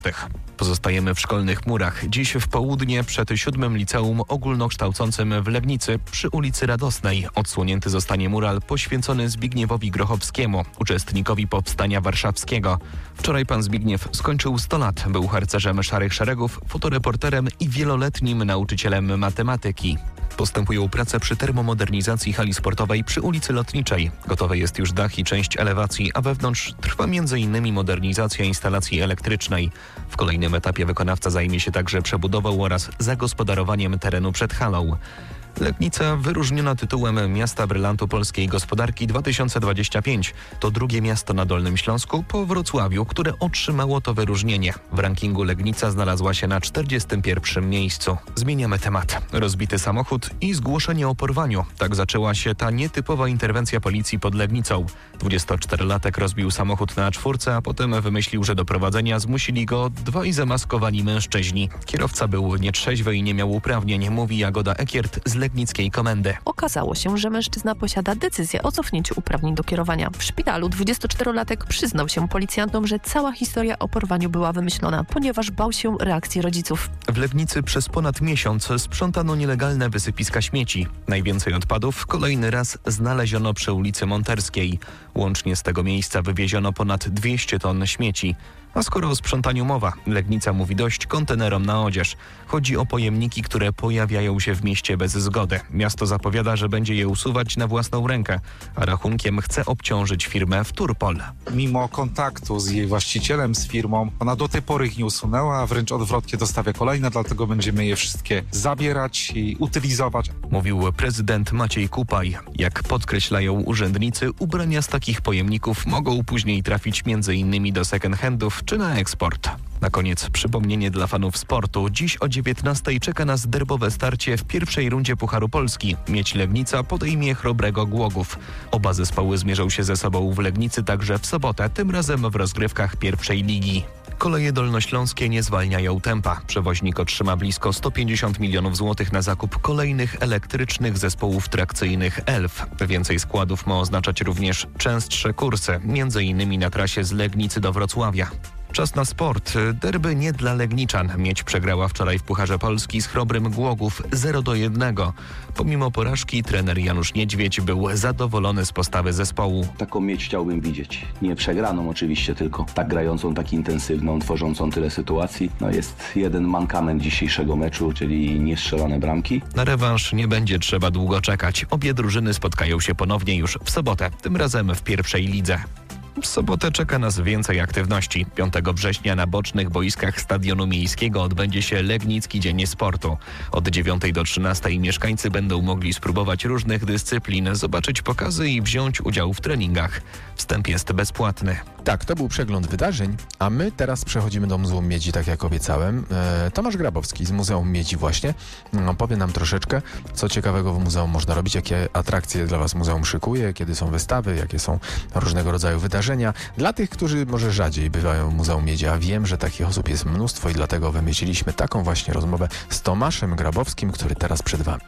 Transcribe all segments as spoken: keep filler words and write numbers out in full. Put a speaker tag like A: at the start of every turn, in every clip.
A: Pozostajemy w szkolnych murach. Dziś w południe przed siódmym liceum ogólnokształcącym w Legnicy przy ulicy Radosnej odsłonięty zostanie mural poświęcony Zbigniewowi Grochowskiemu, uczestnikowi Powstania Warszawskiego. Wczoraj pan Zbigniew skończył sto lat. Był harcerzem Szarych Szeregów, fotoreporterem i wieloletnim nauczycielem matematyki. Postępują prace przy termomodernizacji hali sportowej przy ulicy Lotniczej. Gotowy jest już dach i część elewacji, a wewnątrz trwa między innymi modernizacja instalacji elektrycznej. W kolejnym etapie wykonawca zajmie się także przebudową oraz zagospodarowaniem terenu przed halą. Legnica wyróżniona tytułem Miasta Brylantu Polskiej Gospodarki dwa tysiące dwudziesty piąty. To drugie miasto na Dolnym Śląsku po Wrocławiu, które otrzymało to wyróżnienie. W rankingu Legnica znalazła się na czterdziestym pierwszym miejscu. Zmieniamy temat. Rozbity samochód i zgłoszenie o porwaniu. Tak zaczęła się ta nietypowa interwencja policji pod Legnicą. dwudziestoczterolatek rozbił samochód na czwórce, a potem wymyślił, że do prowadzenia zmusili go dwaj zamaskowani mężczyźni. Kierowca był nietrzeźwy i nie miał uprawnień, mówi Jagoda Ekiert z legnickiej komendy.
B: Okazało się, że mężczyzna posiada decyzję o cofnięciu uprawnień do kierowania. W szpitalu dwudziestoczterolatek przyznał się policjantom, że cała historia o porwaniu była wymyślona, ponieważ bał się reakcji rodziców.
A: W Legnicy przez ponad miesiąc sprzątano nielegalne wysypiska śmieci. Najwięcej odpadów kolejny raz znaleziono przy ulicy Monterskiej. Łącznie z tego miejsca wywieziono ponad dwieście ton śmieci. A skoro o sprzątaniu mowa, Legnica mówi dość kontenerom na odzież. Chodzi o pojemniki, które pojawiają się w mieście bez zgody. Miasto zapowiada, że będzie je usuwać na własną rękę, a rachunkiem chce obciążyć firmę Wturpol.
C: Mimo kontaktu z jej właścicielem, z firmą, ona do tej pory ich nie usunęła, a wręcz odwrotnie dostawia kolejne, dlatego będziemy je wszystkie zabierać i utylizować.
A: Mówił prezydent Maciej Kupaj. Jak podkreślają urzędnicy, ubrania z takich pojemników mogą później trafić między innymi do second handów czy na eksport. Na koniec przypomnienie dla fanów sportu. Dziś o dziewiętnastej czeka nas derbowe starcie w pierwszej rundzie Pucharu Polski. Miedź Legnica podejmie Chrobrego Głogów. Oba zespoły zmierzą się ze sobą w Legnicy także w sobotę, tym razem w rozgrywkach pierwszej ligi. Koleje dolnośląskie nie zwalniają tempa. Przewoźnik otrzyma blisko sto pięćdziesiąt milionów złotych na zakup kolejnych elektrycznych zespołów trakcyjnych Elf. Więcej składów ma oznaczać również częstsze kursy, między innymi na trasie z Legnicy do Wrocławia. Czas na sport. Derby nie dla Legniczan. Miedź przegrała wczoraj w Pucharze Polski z Chrobrym Głogów zero do jednego. Pomimo porażki trener Janusz Niedźwiedź był zadowolony z postawy zespołu.
D: Taką Miedź chciałbym widzieć. Nie przegraną oczywiście, tylko tak grającą, tak intensywną, tworzącą tyle sytuacji. No jest jeden mankament dzisiejszego meczu, czyli niestrzelone bramki.
A: Na rewanż nie będzie trzeba długo czekać. Obie drużyny spotkają się ponownie już w sobotę, tym razem w pierwszej lidze. W sobotę czeka nas więcej aktywności. piątego września na bocznych boiskach Stadionu Miejskiego odbędzie się Legnicki Dzień Sportu. Od dziewiątej do trzynastej mieszkańcy będą mogli spróbować różnych dyscyplin, zobaczyć pokazy i wziąć udział w treningach. Wstęp jest bezpłatny.
E: Tak, to był przegląd wydarzeń, a my teraz przechodzimy do Muzeum Miedzi, tak jak obiecałem. E, Tomasz Grabowski z Muzeum Miedzi właśnie no, powie nam troszeczkę, co ciekawego w muzeum można robić, jakie atrakcje dla Was muzeum szykuje, kiedy są wystawy, jakie są różnego rodzaju wydarzenia. Dla tych, którzy może rzadziej bywają w Muzeum Miedzi, a wiem, że takich osób jest mnóstwo i dlatego wymyśliliśmy taką właśnie rozmowę z Tomaszem Grabowskim, który teraz przed Wami.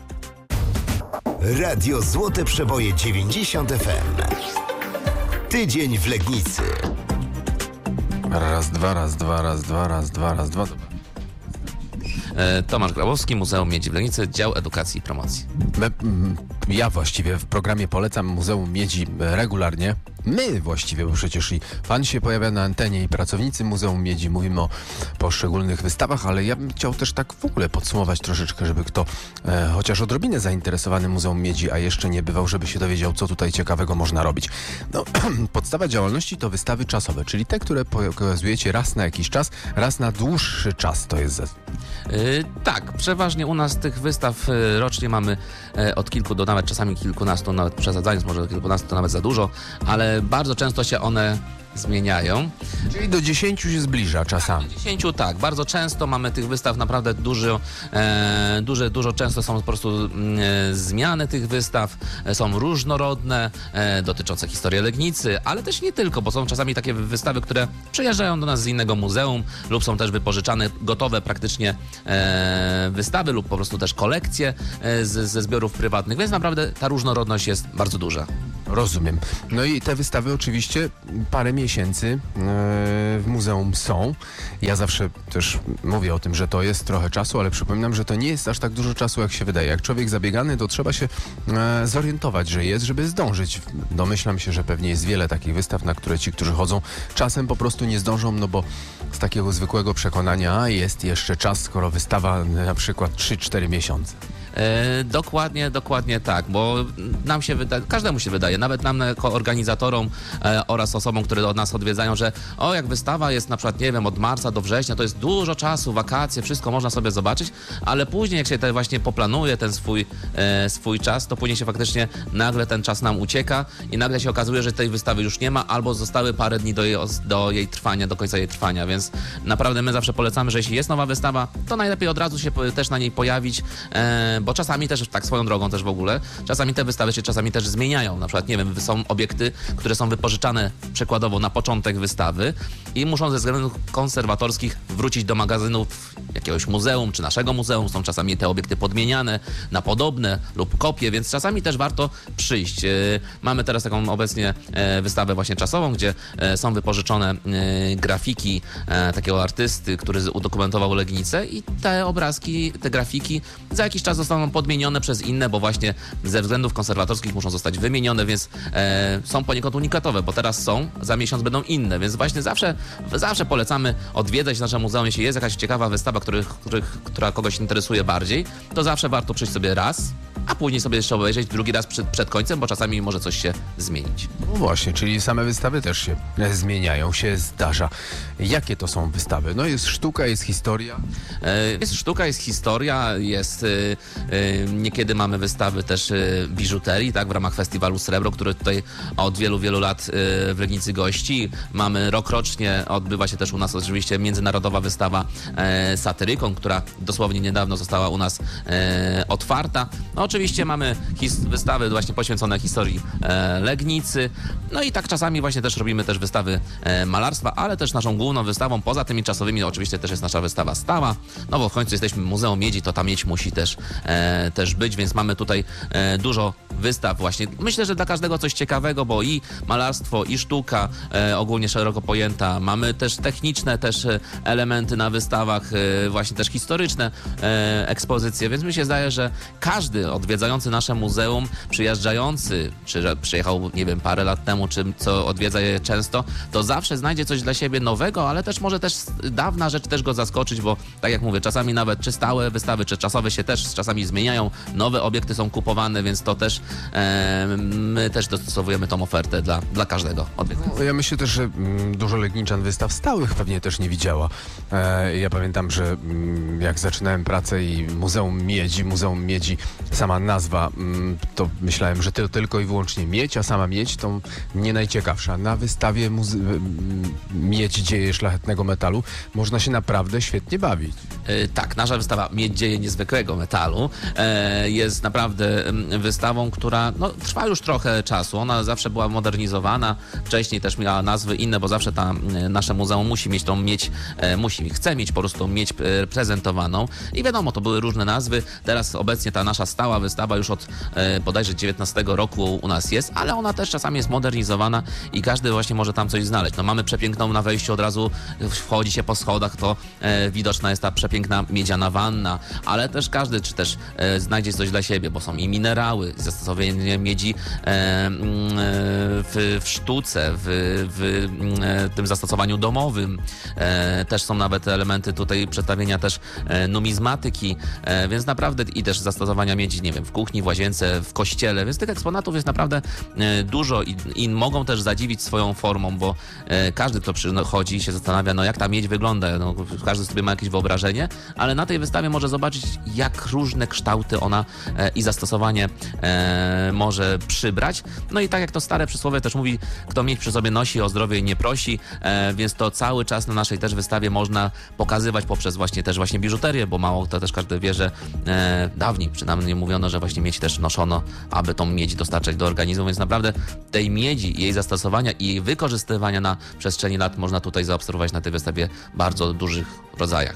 F: Radio Złote Przeboje dziewięćdziesiąt F M. Tydzień w Legnicy.
E: Raz, dwa, raz, dwa, raz, dwa, raz, dwa, raz, dwa.
G: Tomasz Grabowski, Muzeum Miedzi w Legnicy, Dział Edukacji i Promocji.
E: Ja właściwie w programie polecam Muzeum Miedzi regularnie. My właściwie, bo przecież i pan się pojawia na antenie i pracownicy Muzeum Miedzi, mówimy o poszczególnych wystawach, ale ja bym chciał też tak w ogóle podsumować troszeczkę, żeby kto e, chociaż odrobinę zainteresowany Muzeum Miedzi, a jeszcze nie bywał, żeby się dowiedział, co tutaj ciekawego można robić. No, podstawa działalności to wystawy czasowe, czyli te, które pokazujecie raz na jakiś czas, raz na dłuższy czas. To jest...
G: Yy, tak, przeważnie u nas tych wystaw yy, rocznie mamy yy, od kilku do nawet czasami kilkunastu, nawet przesadzając może do kilkunastu to nawet za dużo, ale bardzo często się one zmieniają.
E: Czyli do dziesięciu się zbliża czasami.
G: Tak, do dziesięciu tak. Bardzo często mamy tych wystaw naprawdę dużo, e, duże, dużo często są po prostu e, zmiany tych wystaw, e, są różnorodne, e, dotyczące historii Legnicy, ale też nie tylko, bo są czasami takie wystawy, które przyjeżdżają do nas z innego muzeum lub są też wypożyczane gotowe praktycznie e, wystawy lub po prostu też kolekcje e, z, ze zbiorów prywatnych, więc naprawdę ta różnorodność jest bardzo duża.
E: Rozumiem. No i te wystawy oczywiście parę miesięcy yy, w muzeum są. Ja zawsze też mówię o tym, że to jest trochę czasu, ale przypominam, że to nie jest aż tak dużo czasu, jak się wydaje. Jak człowiek zabiegany, to trzeba się yy, zorientować, że jest, żeby zdążyć. Domyślam się, że pewnie jest wiele takich wystaw, na które ci, którzy chodzą, czasem po prostu nie zdążą, no bo z takiego zwykłego przekonania, a jest jeszcze czas, skoro wystawa na przykład trzy cztery miesiące.
G: E, dokładnie, dokładnie tak, bo nam się wydaje, każdemu się wydaje, nawet nam jako organizatorom e, oraz osobom, które od nas odwiedzają, że o, jak wystawa jest na przykład, nie wiem, od marca do września, to jest dużo czasu, wakacje, wszystko można sobie zobaczyć, ale później jak się te właśnie poplanuje ten swój, e, swój czas, to później się faktycznie nagle ten czas nam ucieka i nagle się okazuje, że tej wystawy już nie ma, albo zostały parę dni do jej, do jej trwania, do końca jej trwania, więc naprawdę my zawsze polecamy, że jeśli jest nowa wystawa, to najlepiej od razu się też na niej pojawić, e, bo czasami też, tak swoją drogą też w ogóle, czasami te wystawy się czasami też zmieniają. Na przykład, nie wiem, są obiekty, które są wypożyczane przykładowo na początek wystawy i muszą ze względów konserwatorskich wrócić do magazynów jakiegoś muzeum czy naszego muzeum. Są czasami te obiekty podmieniane na podobne lub kopie, więc czasami też warto przyjść. Mamy teraz taką obecnie wystawę właśnie czasową, gdzie są wypożyczone grafiki takiego artysty, który udokumentował Legnicę i te obrazki, te grafiki za jakiś czas zostaną podmienione przez inne, bo właśnie ze względów konserwatorskich muszą zostać wymienione, więc e, są poniekąd unikatowe, bo teraz są, za miesiąc będą inne, więc właśnie zawsze, zawsze polecamy odwiedzać nasze muzeum, jeśli jest jakaś ciekawa wystawa, których, których, która kogoś interesuje bardziej, to zawsze warto przyjść sobie raz, a później sobie jeszcze obejrzeć drugi raz przed, przed końcem, bo czasami może coś się zmienić.
E: No właśnie, czyli same wystawy też się zmieniają, się zdarza. Jakie to są wystawy? No jest sztuka, jest historia.
G: E, jest sztuka, jest historia, jest e, e, niekiedy mamy wystawy też e, biżuterii, tak, w ramach festiwalu Srebro, który tutaj od wielu, wielu lat e, w Legnicy gości. Mamy rokrocznie, odbywa się też u nas oczywiście międzynarodowa wystawa e, Satyrykon, która dosłownie niedawno została u nas e, otwarta. No oczywiście mamy his- wystawy właśnie poświęcone historii e, Legnicy, no i tak czasami właśnie też robimy też wystawy e, malarstwa, ale też naszą główną wystawą, poza tymi czasowymi, no oczywiście też jest nasza wystawa stała, no bo w końcu jesteśmy Muzeum Miedzi, to ta miedź musi też, e, też być, więc mamy tutaj e, dużo wystaw właśnie. Myślę, że dla każdego coś ciekawego, bo i malarstwo, i sztuka e, ogólnie szeroko pojęta. Mamy też techniczne też e, elementy na wystawach, e, właśnie też historyczne e, ekspozycje, więc mi się zdaje, że każdy odwiedzający nasze muzeum, przyjeżdżający, czy że przyjechał, nie wiem, parę lat temu, czy co odwiedza je często, to zawsze znajdzie coś dla siebie nowego, ale też może też dawna rzecz też go zaskoczyć, bo tak jak mówię, czasami nawet czy stałe wystawy, czy czasowe się też czasami zmieniają, nowe obiekty są kupowane, więc to też e, my też dostosowujemy tą ofertę dla, dla każdego odwiedzającego.
E: No, ja myślę też, że mm, dużo Legniczan wystaw stałych pewnie też nie widziała. E, ja pamiętam, że mm, jak zaczynałem pracę i Muzeum Miedzi, Muzeum Miedzi, sama nazwa, mm, to myślałem, że to tylko i wyłącznie miedź, a sama miedź to nie najciekawsza. Na wystawie muze- Miedź dzieje szlachetnego metalu można się naprawdę świetnie bawić.
G: E, tak, nasza wystawa Miedź dzieje niezwykłego metalu e, jest naprawdę m, wystawą, która no, trwa już trochę czasu. Ona zawsze była modernizowana. Wcześniej też miała nazwy inne, bo zawsze ta, e, nasze muzeum musi mieć tą miedź, e, musi, chce mieć po prostu miedź e, prezentowaną. I wiadomo, to były różne nazwy. Teraz obecnie ta nasza stała wystawa już od e, bodajże dziewiętnastego roku u nas jest, ale ona też czasami jest modernizowana i każdy właśnie może tam coś znaleźć. No mamy przepiękną na wejściu, od razu wchodzi się po schodach, to e, widoczna jest ta przepiękna miedziana wanna, ale też każdy czy też e, znajdzie coś dla siebie, bo są i minerały, zastosowanie miedzi e, e, w, w sztuce, w, w e, tym zastosowaniu domowym. E, też są nawet elementy tutaj przedstawienia też e, numizmatyki, e, więc naprawdę i też zastosowania miedzi, nie wiem, w kuchni, w łazience, w kościele, więc tych eksponatów jest naprawdę e, dużo i, i mogą też zadziwić swoją formą, bo e, każdy, kto przychodzi i się zastanawia, no jak ta miedź wygląda, no, każdy sobie ma jakieś wyobrażenie, ale na tej wystawie może zobaczyć, jak różne kształty ona e, i zastosowanie e, może przybrać. No i tak jak to stare przysłowie też mówi, kto miedź przy sobie nosi, o zdrowie nie prosi, e, więc to cały czas na naszej też wystawie można pokazywać poprzez właśnie też właśnie biżuterię, bo mało to też każdy wie, że e, dawniej przynajmniej mówiono, że właśnie miedź też noszono, aby tą miedź dostarczać do organizmu, więc naprawdę tej miedzi, jej zastosowania i jej wykorzystywania na przestrzeni lat można tutaj zaobserwować na tej wystawie w bardzo dużych rodzajach.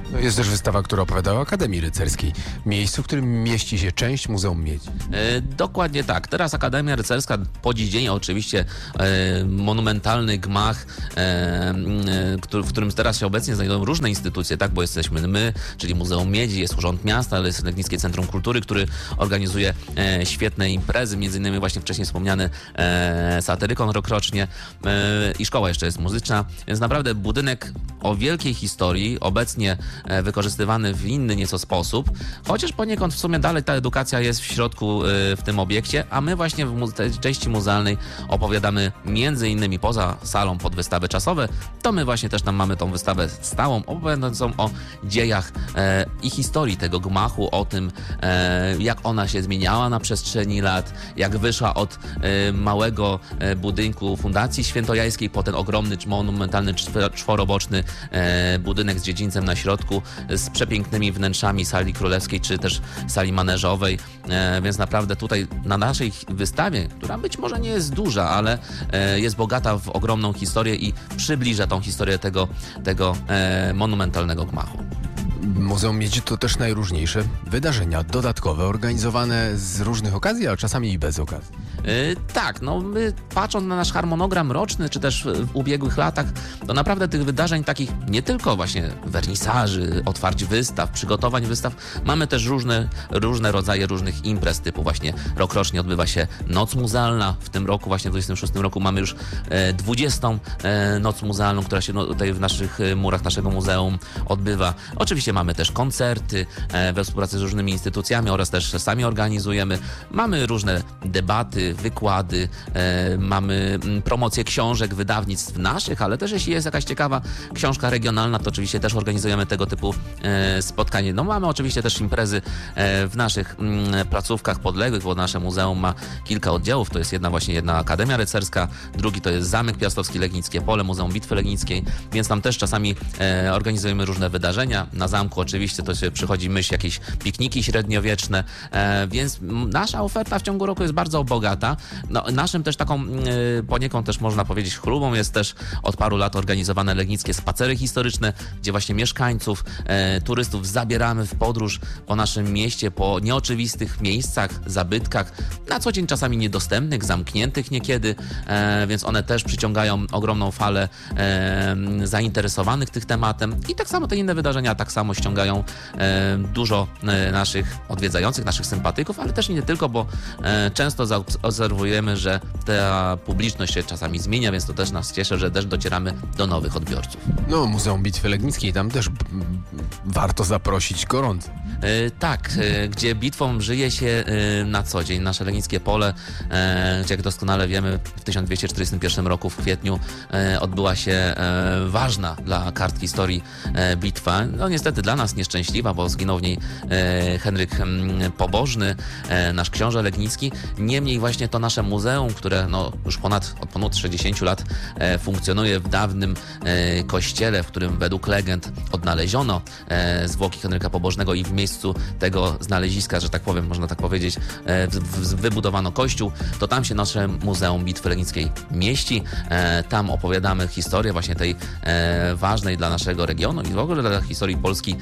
E: Jest też wystawa, która opowiada o Akademii Rycerskiej, miejscu, w którym mieści się część Muzeum Miedzi.
G: E, dokładnie tak. Teraz Akademia Rycerska po dziś dzień oczywiście e, monumentalny gmach, e, e, który, w którym teraz się obecnie znajdują różne instytucje, tak, bo jesteśmy my, czyli Muzeum Miedzi, jest Urząd Miasta, ale jest Legnickie Centrum Kultury, który organizuje e, świetne imprezy, między innymi właśnie wcześniej wspomniany e, Satyrykon rokrocznie e, i szkoła jeszcze jest muzyczna, więc naprawdę budynek o wielkiej historii, obecnie e, wykorzystywany w inny nieco sposób, chociaż poniekąd w sumie dalej ta edukacja jest w środku e, w tym obiekcie, a my właśnie w mu- tej części muzealnej opowiadamy między innymi poza salą pod wystawy czasowe, to my właśnie też tam mamy tą wystawę stałą, opowiadającą o dziejach e, i historii tego gmachu, o tym e, jak ona się zmieniała na przestrzeni lat, jak wyszła od e, małego e, budynku Fundacji Świętojajskiej po ten ogromny, monumentalny, czw- czworoboczny e, budynek z dziedzińcem na środku, z przepięknymi wnętrzami sali królewskiej, czy też sali maneżowej, e, więc naprawdę tutaj na naszej wystawie, która być może nie jest duża, ale e, jest bogata w ogromną historię i przybliża tą historię tego, tego e, monumentalnego gmachu.
E: Muzeum Miedzi to też najróżniejsze wydarzenia dodatkowe, organizowane z różnych okazji, a czasami i bez okazji.
G: Yy, tak, no my patrząc na nasz harmonogram roczny, czy też w ubiegłych latach, to naprawdę tych wydarzeń takich nie tylko właśnie wernisaży, otwarć wystaw, przygotowań wystaw, mamy też różne, różne rodzaje różnych imprez, typu właśnie rokrocznie odbywa się Noc Muzealna, w tym roku, właśnie w dwudziestym szóstym roku mamy już e, dwudziestą e, Noc Muzealną, która się no, tutaj w naszych e, murach naszego muzeum odbywa. Oczywiście mamy też koncerty e, we współpracy z różnymi instytucjami oraz też sami organizujemy. Mamy różne debaty, wykłady, e, mamy promocję książek, wydawnictw naszych, ale też jeśli jest jakaś ciekawa książka regionalna, to oczywiście też organizujemy tego typu e, spotkanie. No mamy oczywiście też imprezy e, w naszych m, placówkach podległych, bo nasze muzeum ma kilka oddziałów. To jest jedna właśnie jedna Akademia Rycerska, drugi to jest Zamek Piastowski, Legnickie Pole, Muzeum Bitwy Legnickiej, więc tam też czasami e, organizujemy różne wydarzenia. Na zamku oczywiście to się przychodzi myśl jakieś pikniki średniowieczne, e, więc nasza oferta w ciągu roku jest bardzo bogata. No, naszym też taką y, poniekąd też można powiedzieć chlubą jest też od paru lat organizowane legnickie spacery historyczne, gdzie właśnie mieszkańców, e, turystów zabieramy w podróż po naszym mieście, po nieoczywistych miejscach, zabytkach, na co dzień czasami niedostępnych, zamkniętych niekiedy, e, więc one też przyciągają ogromną falę e, zainteresowanych tych tematem i tak samo te inne wydarzenia tak samo ściągają e, dużo e, naszych odwiedzających, naszych sympatyków, ale też nie tylko, bo e, często zaobserwujemy, że ta publiczność się czasami zmienia, więc to też nas cieszy, że też docieramy do nowych odbiorców.
E: No, Muzeum Bitwy Legnickiej, tam też b- b- warto zaprosić gorąco.
G: E, tak, e, gdzie bitwą żyje się e, na co dzień. Nasze Legnickie Pole, e, gdzie jak doskonale wiemy, w tysiąc dwieście czterdziestym pierwszym roku w kwietniu e, odbyła się e, ważna dla kart historii e, bitwa. No niestety dla nas nieszczęśliwa, bo zginął w niej e, Henryk m, Pobożny, e, nasz książę legnicki. Niemniej właśnie to nasze muzeum, które no, już ponad, od ponad sześćdziesięciu lat e, funkcjonuje w dawnym e, kościele, w którym według legend odnaleziono e, zwłoki Henryka Pobożnego i w miejscu tego znaleziska, że tak powiem, można tak powiedzieć, e, w, w, wybudowano kościół, to tam się nasze Muzeum Bitwy Legnickiej mieści. E, tam opowiadamy historię właśnie tej e, ważnej dla naszego regionu i w ogóle dla historii Polski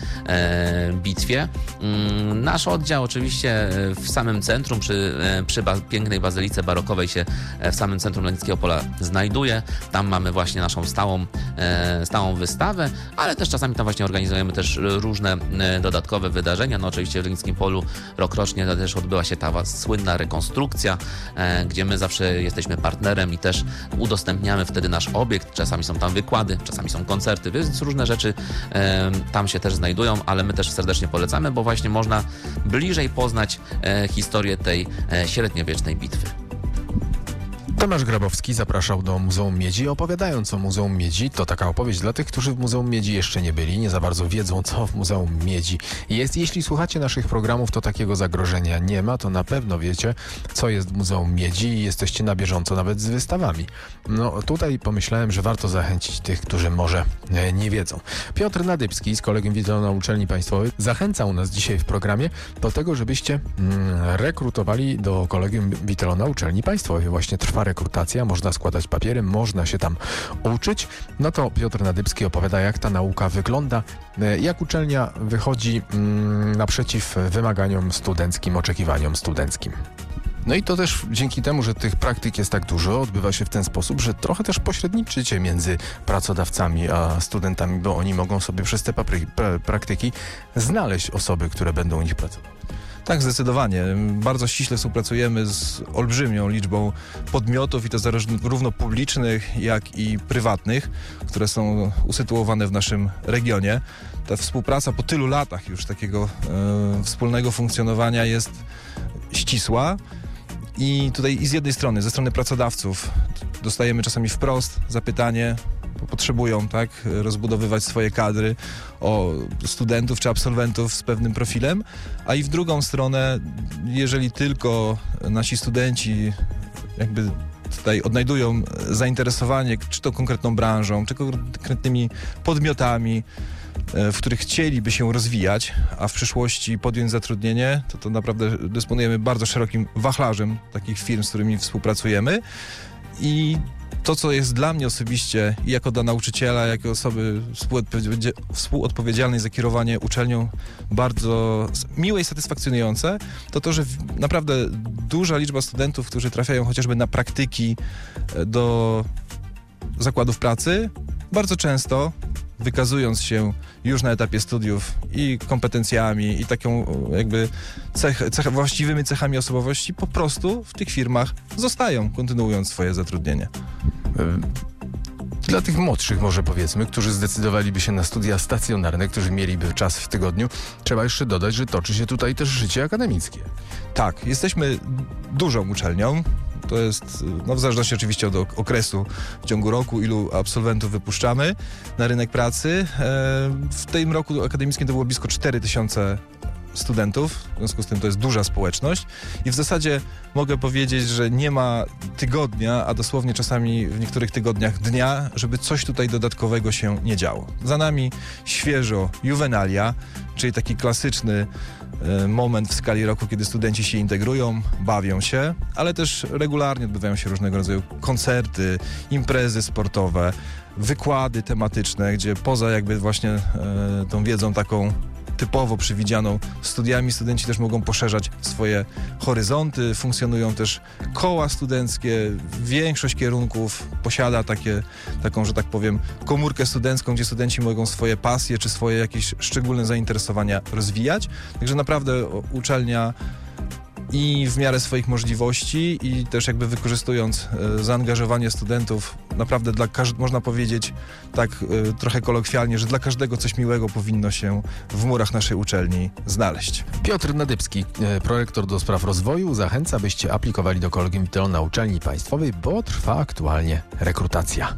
G: e, bitwie. Mm, nasz oddział oczywiście w samym centrum, przy, e, przy ba- pięknej bazylice barokowej się w samym centrum Legnickiego Pola znajduje. Tam mamy właśnie naszą stałą, e, stałą wystawę, ale też czasami tam właśnie organizujemy też różne e, dodatkowe wydarzenia. No oczywiście w Legnickim Polu rokrocznie też odbyła się ta słynna rekonstrukcja, e, gdzie my zawsze jesteśmy partnerem i też udostępniamy wtedy nasz obiekt. Czasami są tam wykłady, czasami są koncerty, więc różne rzeczy e, tam się też znajdują, ale my też serdecznie polecamy, bo właśnie można bliżej poznać e, historię tej e, średniowiecznej bitwy.
E: Tomasz Grabowski zapraszał do Muzeum Miedzi, opowiadając o Muzeum Miedzi. To taka opowieść dla tych, którzy w Muzeum Miedzi jeszcze nie byli, nie za bardzo wiedzą, co w Muzeum Miedzi jest. Jeśli słuchacie naszych programów, to takiego zagrożenia nie ma, to na pewno wiecie, co jest w Muzeum Miedzi i jesteście na bieżąco nawet z wystawami. No tutaj pomyślałem, że warto zachęcić tych, którzy może nie wiedzą. Piotr Nadybski z Kolegium Witolona Uczelni Państwowej zachęcał nas dzisiaj w programie do tego, żebyście mm, rekrutowali do Kolegium Witolona Uczelni Państwowej. Właśnie trwa rekrutacja, można składać papiery, można się tam uczyć. No to Piotr Nadybski opowiada, jak ta nauka wygląda, jak uczelnia wychodzi mm, naprzeciw wymaganiom studenckim, oczekiwaniom studenckim. No i to też dzięki temu, że tych praktyk jest tak dużo, odbywa się w ten sposób, że trochę też pośredniczycie między pracodawcami a studentami, bo oni mogą sobie przez te papry- pra- praktyki znaleźć osoby, które będą u nich pracować.
H: Tak, zdecydowanie. Bardzo ściśle współpracujemy z olbrzymią liczbą podmiotów i to zarówno publicznych, jak i prywatnych, które są usytuowane w naszym regionie. Ta współpraca po tylu latach już takiego e, wspólnego funkcjonowania jest ścisła. I tutaj i z jednej strony, ze strony pracodawców dostajemy czasami wprost zapytanie, bo potrzebują tak rozbudowywać swoje kadry o studentów czy absolwentów z pewnym profilem, a i w drugą stronę, jeżeli tylko nasi studenci jakby tutaj odnajdują zainteresowanie czy to konkretną branżą, czy konkretnymi podmiotami, w których chcieliby się rozwijać, a w przyszłości podjąć zatrudnienie, to, to naprawdę dysponujemy bardzo szerokim wachlarzem takich firm, z którymi współpracujemy. I to, co jest dla mnie osobiście i jako dla nauczyciela, jako osoby współodpowiedzialnej, współodpowiedzialnej za kierowanie uczelnią bardzo miłe i satysfakcjonujące, to to, że naprawdę duża liczba studentów, którzy trafiają chociażby na praktyki do zakładów pracy, bardzo często wykazując się już na etapie studiów i kompetencjami i taką jakby cech, cech, właściwymi cechami osobowości, po prostu w tych firmach zostają, kontynuując swoje zatrudnienie.
E: Dla tych młodszych może powiedzmy, którzy zdecydowaliby się na studia stacjonarne, którzy mieliby czas w tygodniu, trzeba jeszcze dodać, że toczy się tutaj też życie akademickie.
H: Tak, jesteśmy dużą uczelnią. To jest, no w zależności oczywiście od okresu w ciągu roku, ilu absolwentów wypuszczamy na rynek pracy. W tym roku akademickim to było blisko cztery tysiące studentów, w związku z tym to jest duża społeczność i w zasadzie mogę powiedzieć, że nie ma tygodnia, a dosłownie czasami w niektórych tygodniach dnia, żeby coś tutaj dodatkowego się nie działo. Za nami świeżo juwenalia, czyli taki klasyczny moment w skali roku, kiedy studenci się integrują, bawią się, ale też regularnie odbywają się różnego rodzaju koncerty, imprezy sportowe, wykłady tematyczne, gdzie poza jakby właśnie e, tą wiedzą taką typowo przewidzianą studiami, studenci też mogą poszerzać swoje horyzonty, funkcjonują też koła studenckie, większość kierunków posiada takie, taką, że tak powiem, komórkę studencką, gdzie studenci mogą swoje pasje czy swoje jakieś szczególne zainteresowania rozwijać. Także naprawdę uczelnia i w miarę swoich możliwości i też jakby wykorzystując e, zaangażowanie studentów, naprawdę dla każ- można powiedzieć tak e, trochę kolokwialnie, że dla każdego coś miłego powinno się w murach naszej uczelni znaleźć.
E: Piotr Nadybski, e, prorektor do spraw rozwoju, zachęca, byście aplikowali do Kolegium Witelo na uczelni państwowej, bo trwa aktualnie rekrutacja.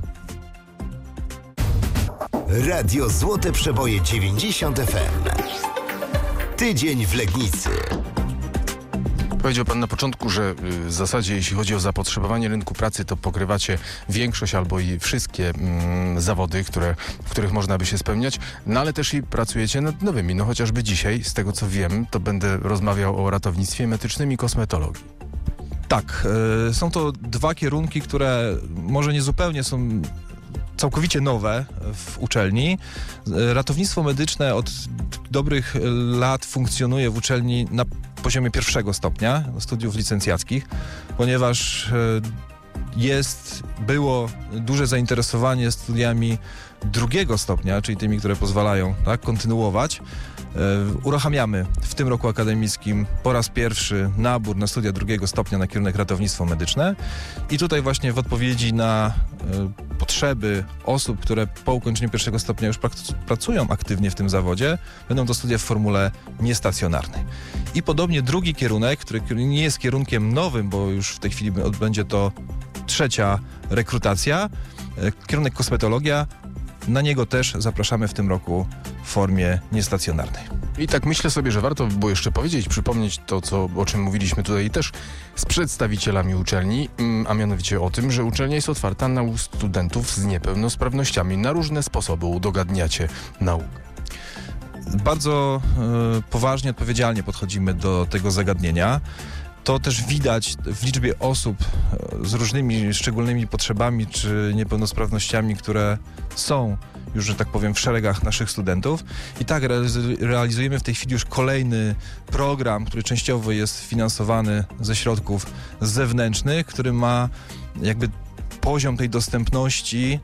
F: Radio Złote Przeboje dziewięćdziesiąt F M. Tydzień w Legnicy.
E: Powiedział pan na początku, że w zasadzie jeśli chodzi o zapotrzebowanie rynku pracy, to pokrywacie większość albo i wszystkie mm, zawody, które, w których można by się spełniać, no ale też i pracujecie nad nowymi. No chociażby dzisiaj, z tego co wiem, to będę rozmawiał o ratownictwie medycznym i kosmetologii.
H: Tak, y, są to dwa kierunki, które może nie zupełnie są całkowicie nowe w uczelni. Ratownictwo medyczne od dobrych lat funkcjonuje w uczelni na poziomie pierwszego stopnia studiów licencjackich, ponieważ jest, było duże zainteresowanie studiami drugiego stopnia, czyli tymi, które pozwalają tak, kontynuować. Uruchamiamy w tym roku akademickim po raz pierwszy nabór na studia drugiego stopnia na kierunek ratownictwo medyczne i tutaj właśnie w odpowiedzi na y, potrzeby osób, które po ukończeniu pierwszego stopnia już prak- pracują aktywnie w tym zawodzie, będą to studia w formule niestacjonarnej. I podobnie drugi kierunek, który nie jest kierunkiem nowym, bo już w tej chwili będzie to trzecia rekrutacja, y, kierunek kosmetologia. Na niego też zapraszamy w tym roku w formie niestacjonarnej.
E: I tak myślę sobie, że warto by było jeszcze powiedzieć, przypomnieć to, co, o czym mówiliśmy tutaj też z przedstawicielami uczelni, a mianowicie o tym, że uczelnia jest otwarta na studentów z niepełnosprawnościami. Na różne sposoby udogadniacie naukę.
H: Bardzo y, poważnie, odpowiedzialnie podchodzimy do tego zagadnienia To też widać w liczbie osób z różnymi szczególnymi potrzebami czy niepełnosprawnościami, które są już, że tak powiem, w szeregach naszych studentów. I tak realizujemy w tej chwili już kolejny program, który częściowo jest finansowany ze środków zewnętrznych, który ma jakby poziom tej dostępności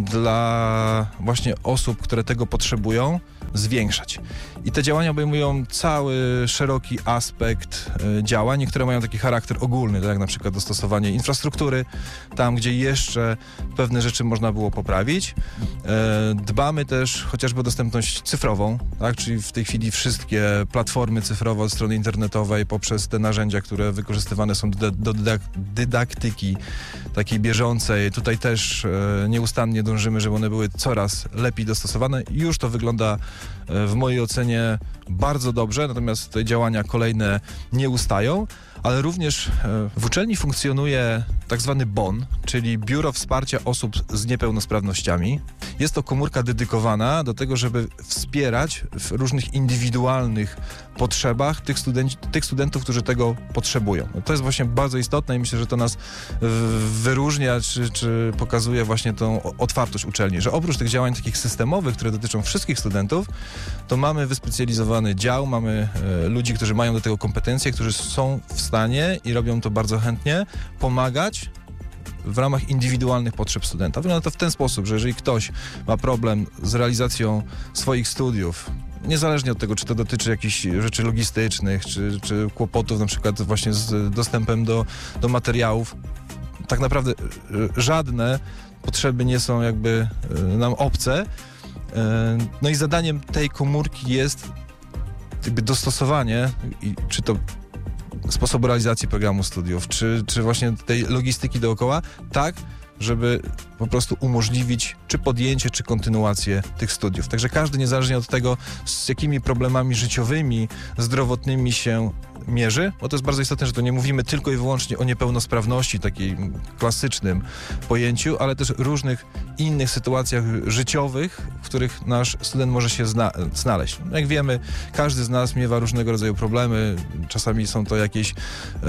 H: dla właśnie osób, które tego potrzebują, zwiększać. I te działania obejmują cały szeroki aspekt y, działań. Niektóre mają taki charakter ogólny, tak jak na przykład dostosowanie infrastruktury, tam gdzie jeszcze pewne rzeczy można było poprawić. E, dbamy też chociażby o dostępność cyfrową, tak? Czyli w tej chwili wszystkie platformy cyfrowe od strony internetowej poprzez te narzędzia, które wykorzystywane są do, do dydaktyki takiej bieżącej. Tutaj też e, nieustannie dążymy, żeby one były coraz lepiej dostosowane. Już to wygląda e, w mojej ocenie bardzo dobrze, natomiast te działania kolejne nie ustają, ale również e, w uczelni funkcjonuje tak zwany B O N, czyli Biuro Wsparcia Osób z Niepełnosprawnościami. Jest to komórka dedykowana do tego, żeby wspierać w różnych indywidualnych potrzebach tych, studenci, tych studentów, którzy tego potrzebują. No to jest właśnie bardzo istotne i myślę, że to nas wyróżnia, czy, czy pokazuje właśnie tą otwartość uczelni, że oprócz tych działań takich systemowych, które dotyczą wszystkich studentów, to mamy wyspecjalizowany dział, mamy e, ludzi, którzy mają do tego kompetencje, którzy są w stanie i robią to bardzo chętnie, pomagać w ramach indywidualnych potrzeb studenta. Wygląda to w ten sposób, że jeżeli ktoś ma problem z realizacją swoich studiów, niezależnie od tego, czy to dotyczy jakichś rzeczy logistycznych, czy, czy kłopotów na przykład właśnie z dostępem do, do materiałów, tak naprawdę żadne potrzeby nie są jakby nam obce. No i zadaniem tej komórki jest jakby dostosowanie, czy to sposobu realizacji programu studiów, czy, czy właśnie tej logistyki dookoła, tak, żeby po prostu umożliwić czy podjęcie, czy kontynuację tych studiów. Także każdy, niezależnie od tego, z jakimi problemami życiowymi, zdrowotnymi się mierzy, bo to jest bardzo istotne, że to nie mówimy tylko i wyłącznie o niepełnosprawności, takiej klasycznym pojęciu, ale też różnych innych sytuacjach życiowych, w których nasz student może się zna- znaleźć. Jak wiemy, każdy z nas miewa różnego rodzaju problemy, czasami są to jakieś e,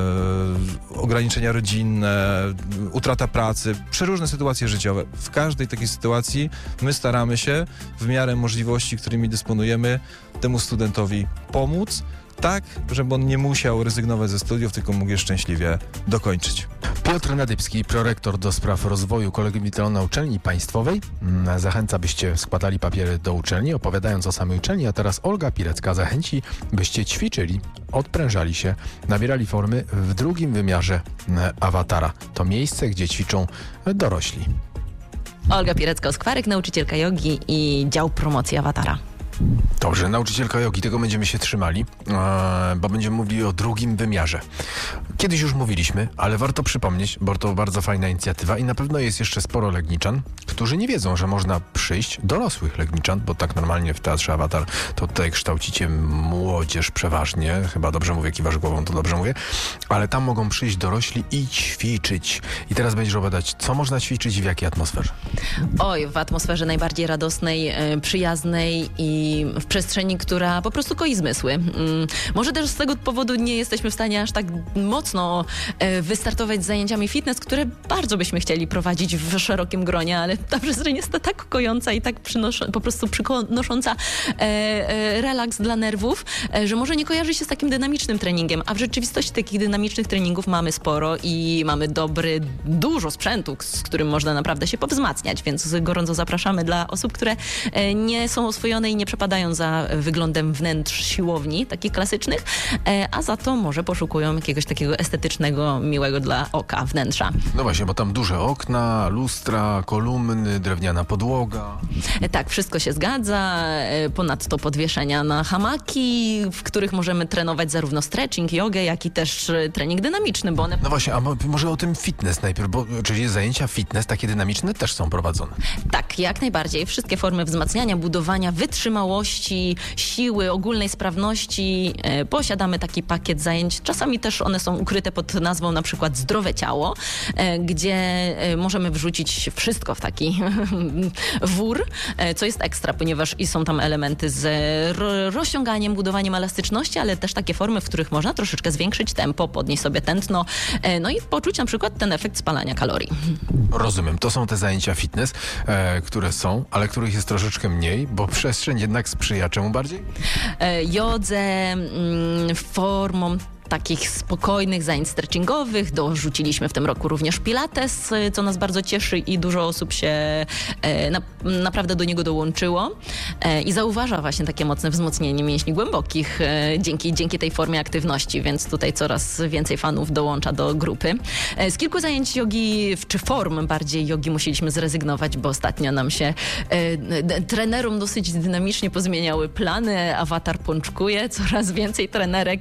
H: ograniczenia rodzinne, utrata pracy, przeróżne sytuacje życiowe. W każdej takiej sytuacji my staramy się w miarę możliwości, którymi dysponujemy, temu studentowi pomóc, tak, żeby on nie musiał rezygnować ze studiów, tylko mógł je szczęśliwie dokończyć.
E: Piotr Nadybski, prorektor do spraw rozwoju Kolegium Liceum Uczelni Państwowej. Zachęca, byście składali papiery do uczelni, opowiadając o samej uczelni, a teraz Olga Pilecka zachęci, byście ćwiczyli, odprężali się, nabierali formy w drugim wymiarze awatara. To miejsce, gdzie ćwiczą dorośli.
I: Olga Pilecka-Skwarek, nauczycielka jogi i dział promocji awatara.
E: Dobrze, nauczycielka jogi, tego będziemy się trzymali, e, bo będziemy mówili o drugim wymiarze. Kiedyś już mówiliśmy, ale warto przypomnieć, bo to bardzo fajna inicjatywa i na pewno jest jeszcze sporo legniczan, którzy nie wiedzą, że można przyjść, dorosłych legniczan, bo tak normalnie w Teatrze Awatar to tutaj kształcicie młodzież przeważnie, chyba dobrze mówię, kiwasz głową, to dobrze mówię, ale tam mogą przyjść dorośli i ćwiczyć. I teraz będziesz opowiadać, co można ćwiczyć i w jakiej atmosferze?
I: Oj, w atmosferze najbardziej radosnej, przyjaznej i w przestrzeni, która po prostu koi zmysły. Może też z tego powodu nie jesteśmy w stanie aż tak mocno wystartować z zajęciami fitness, które bardzo byśmy chcieli prowadzić w szerokim gronie, ale ta przestrzeń jest tak kojąca i tak przynosz- po prostu przynosząca relaks dla nerwów, że może nie kojarzy się z takim dynamicznym treningiem, a w rzeczywistości takich dynamicznych treningów mamy sporo i mamy dobry, dużo sprzętu, z którym można naprawdę się powzmacniać, więc gorąco zapraszamy dla osób, które nie są oswojone i nie przepadają za wyglądem wnętrz siłowni, takich klasycznych, a za to może poszukują jakiegoś takiego estetycznego, miłego dla oka wnętrza.
E: No właśnie, bo tam duże okna, lustra, kolumny, drewniana podłoga.
I: Tak, wszystko się zgadza. Ponadto podwieszenia na hamaki, w których możemy trenować zarówno stretching, jogę, jak i też trening dynamiczny, bo one...
E: No właśnie, a może o tym fitness najpierw, bo czyli zajęcia fitness, takie dynamiczne też są prowadzone.
I: Tak, jak najbardziej. Wszystkie formy wzmacniania, budowania wytrzymałości wydolności, siły, ogólnej sprawności. E, posiadamy taki pakiet zajęć. Czasami też one są ukryte pod nazwą na przykład Zdrowe Ciało, e, gdzie e, możemy wrzucić wszystko w taki wór, e, co jest ekstra, ponieważ i są tam elementy z ro- rozciąganiem, budowaniem elastyczności, ale też takie formy, w których można troszeczkę zwiększyć tempo, podnieść sobie tętno, e, no i poczuć na przykład ten efekt spalania kalorii.
E: Rozumiem, to są te zajęcia fitness, e, które są, ale których jest troszeczkę mniej, bo przestrzeń jednak sprzyja czemu bardziej?
I: E, jodze, mm, formą takich spokojnych zajęć stretchingowych. Dorzuciliśmy w tym roku również pilates, co nas bardzo cieszy i dużo osób się e, na, naprawdę do niego dołączyło e, i zauważa właśnie takie mocne wzmocnienie mięśni głębokich e, dzięki, dzięki tej formie aktywności, więc tutaj coraz więcej fanów dołącza do grupy. E, z kilku zajęć jogi, czy form bardziej jogi musieliśmy zrezygnować, bo ostatnio nam się e, d- trenerom dosyć dynamicznie pozmieniały plany, awatar pączkuje, coraz więcej trenerek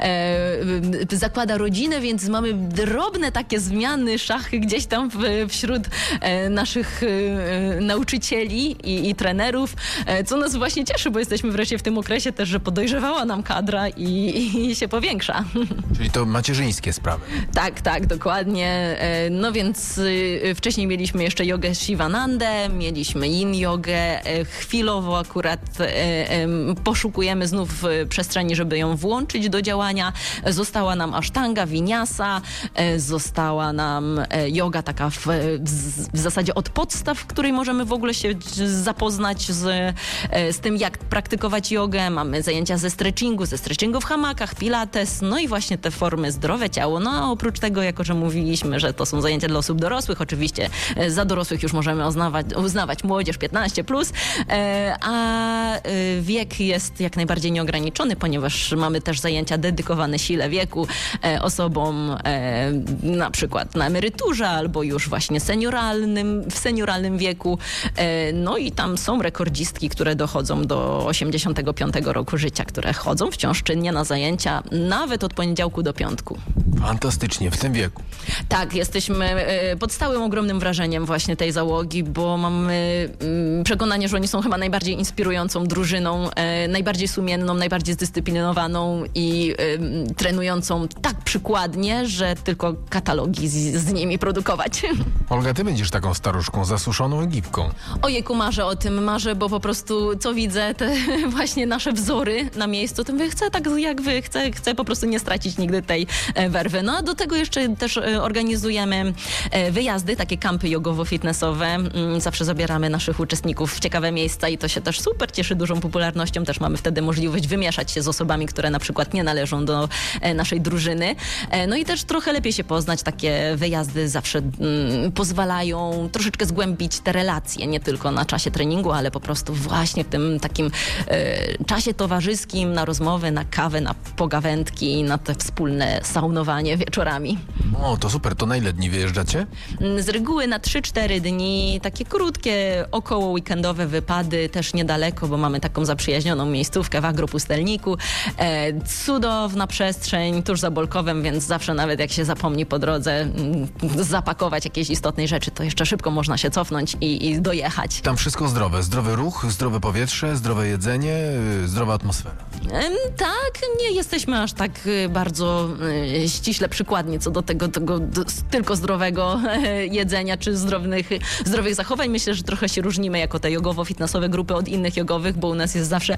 I: e, zakłada rodzinę, więc mamy drobne takie zmiany, szachy gdzieś tam w, wśród e, naszych e, nauczycieli i, i trenerów, e, co nas właśnie cieszy, bo jesteśmy wreszcie w tym okresie też, że podojrzewała nam kadra i, i się powiększa.
E: Czyli to macierzyńskie sprawy.
I: Tak, tak, dokładnie. E, no więc e, wcześniej mieliśmy jeszcze jogę Shivanandę, mieliśmy yin jogę. E, chwilowo akurat e, e, poszukujemy znów e, przestrzeni, żeby ją włączyć do działania. Została nam asztanga, winiasa, e, została nam e, joga taka w, w zasadzie od podstaw, w której możemy w ogóle się zapoznać z, e, z tym, jak praktykować jogę. Mamy zajęcia ze stretchingu, ze stretchingu w hamakach, pilates, no i właśnie te formy zdrowe ciało. No a oprócz tego, jako że mówiliśmy, że to są zajęcia dla osób dorosłych, oczywiście e, za dorosłych już możemy uznawać, uznawać młodzież piętnaście plus, e, a e, wiek jest jak najbardziej nieograniczony, ponieważ mamy też zajęcia dedykowane sile wieku, e, osobom e, na przykład na emeryturze albo już właśnie senioralnym, w senioralnym wieku. E, no i tam są rekordzistki, które dochodzą do osiemdziesiątego piątego roku życia, które chodzą wciąż czynnie na zajęcia nawet od poniedziałku do piątku.
E: Fantastycznie, w tym wieku.
I: Tak, jesteśmy e, pod stałym ogromnym wrażeniem właśnie tej załogi, bo mamy mm, przekonanie, że oni są chyba najbardziej inspirującą drużyną, e, najbardziej sumienną, najbardziej zdyscyplinowaną i e, trenującą tak przykładnie, że tylko katalogi z, z nimi produkować.
E: Olga, ty będziesz taką staruszką, zasuszoną Egipką.
I: Ojejku, marzę o tym, marzę, bo po prostu co widzę, te właśnie nasze wzory na miejscu, to mówię, chcę tak jak wy, chcę, chcę po prostu nie stracić nigdy tej werwy. No a do tego jeszcze też organizujemy wyjazdy, takie kampy jogowo-fitnessowe. Zawsze zabieramy naszych uczestników w ciekawe miejsca i to się też super cieszy dużą popularnością. Też mamy wtedy możliwość wymieszać się z osobami, które na przykład nie należą do naszej drużyny. No i też trochę lepiej się poznać. Takie wyjazdy zawsze mm, pozwalają troszeczkę zgłębić te relacje, nie tylko na czasie treningu, ale po prostu właśnie w tym takim e, czasie towarzyskim, na rozmowy, na kawę, na pogawędki, na te wspólne saunowanie wieczorami.
E: O, to super. To na ile dni wyjeżdżacie?
I: Z reguły na trzy cztery dni, takie krótkie, około weekendowe wypady, też niedaleko, bo mamy taką zaprzyjaźnioną miejscówkę w Agropustelniku. E, cudowna przestrzeń, tuż za Bolkowem, więc zawsze nawet jak się zapomni po drodze m, zapakować jakieś istotnej rzeczy, to jeszcze szybko można się cofnąć i, i dojechać.
E: Tam wszystko zdrowe. Zdrowy ruch, zdrowe powietrze, zdrowe jedzenie, yy, zdrowa atmosfera.
I: Ym, tak, nie jesteśmy aż tak y, bardzo y, ściśle przykładni co do tego, tego do, tylko zdrowego y, jedzenia czy zdrowych, zdrowych zachowań. Myślę, że trochę się różnimy jako te jogowo-fitnessowe grupy od innych jogowych, bo u nas jest zawsze y,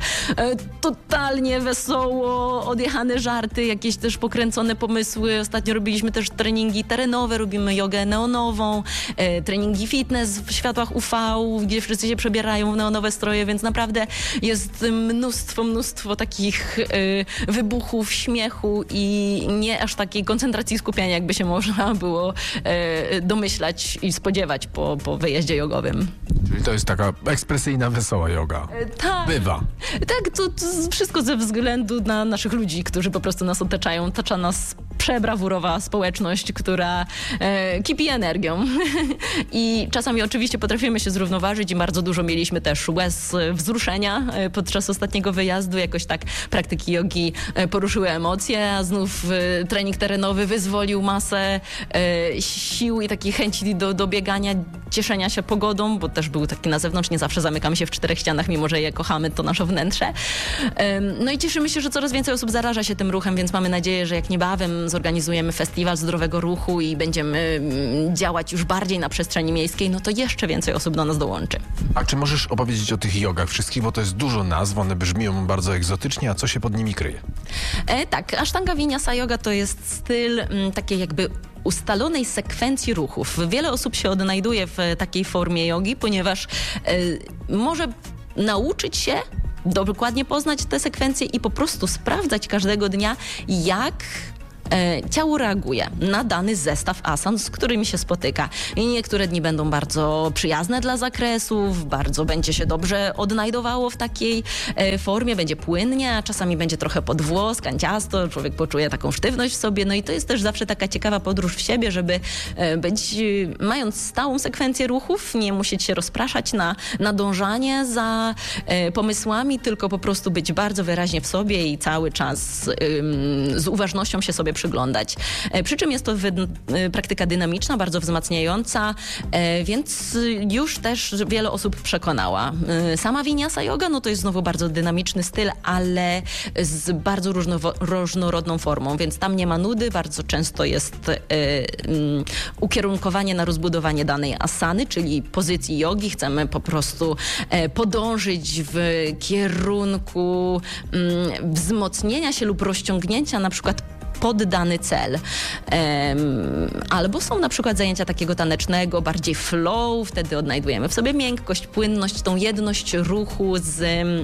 I: totalnie wesoło, odjechane żarty, jakieś też pokręcone pomysły. Ostatnio robiliśmy też treningi terenowe, robimy jogę neonową, y, treningi fitness w światłach U V, gdzie wszyscy się przebierają w neonowe stroje, więc naprawdę jest mnóstwo, mnóstwo takich y, wybuchów, śmiechu i nie aż takiej koncentracji skupiania, jakby się można było y, domyślać i spodziewać po, po wyjeździe jogowym.
E: Czyli to jest taka ekspresyjna, wesoła joga.
I: Y, tak.
E: Bywa.
I: Tak, to, to wszystko ze względu na naszych ludzi, którzy po prostu nas otaczają. Otacza nas przebrawurowa społeczność, która e, kipi energią. I czasami oczywiście potrafimy się zrównoważyć i bardzo dużo mieliśmy też łez wzruszenia e, podczas ostatniego wyjazdu. Jakoś tak praktyki jogi e, poruszyły emocje, a znów e, trening terenowy wyzwolił masę e, sił i takiej chęci do, do biegania, cieszenia się pogodą, bo też był taki na zewnątrz, nie zawsze zamykamy się w czterech ścianach, mimo że je kochamy, to nasze wnętrze. No i cieszymy się, że coraz więcej osób zaraża się tym ruchem, więc mamy nadzieję, że jak niebawem zorganizujemy festiwal zdrowego ruchu i będziemy działać już bardziej na przestrzeni miejskiej, no to jeszcze więcej osób do nas dołączy.
E: A czy możesz opowiedzieć o tych jogach wszystkich, bo to jest dużo nazw, one brzmią bardzo egzotycznie, a co się pod nimi kryje?
I: E, tak, Ashtanga Vinyasa Yoga to jest styl m, takiej jakby ustalonej sekwencji ruchów. Wiele osób się odnajduje w takiej formie jogi, ponieważ e, może nauczyć się dokładnie poznać te sekwencje i po prostu sprawdzać każdego dnia, jak e, ciało reaguje na dany zestaw asan, z którymi się spotyka. I niektóre dni będą bardzo przyjazne dla zakresów, bardzo będzie się dobrze odnajdowało w takiej e, formie, będzie płynnie, a czasami będzie trochę podwłos, kanciasto, człowiek poczuje taką sztywność w sobie, no i to jest też zawsze taka ciekawa podróż w siebie, żeby e, być, e, mając stałą sekwencję ruchów, nie musieć się rozpraszać na nadążanie za e, pomysłami, tylko po prostu być bardzo wyraźnie w sobie i cały czas e, z uważnością się sobie przyglądać. E, przy czym jest to wy, e, praktyka dynamiczna, bardzo wzmacniająca, e, więc już też wiele osób przekonała. E, sama Vinyasa Yoga, no to jest znowu bardzo dynamiczny styl, ale z bardzo różnowo, różnorodną formą, więc tam nie ma nudy, bardzo często jest e, um, ukierunkowanie na rozbudowanie danej asany, czyli pozycji jogi. Chcemy po prostu e, podążyć w kierunku um, wzmocnienia się lub rozciągnięcia na przykład pod dany cel. Um, albo są na przykład zajęcia takiego tanecznego, bardziej flow, wtedy odnajdujemy w sobie miękkość, płynność, tą jedność ruchu z,